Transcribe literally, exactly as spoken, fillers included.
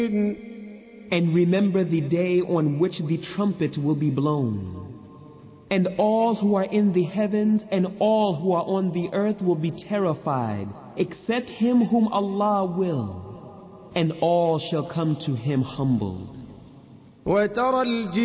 And remember the day on which the trumpet will be blown. And all who are in the heavens and all who are on the earth will be terrified, except him whom Allah will. And all shall come to him humbled.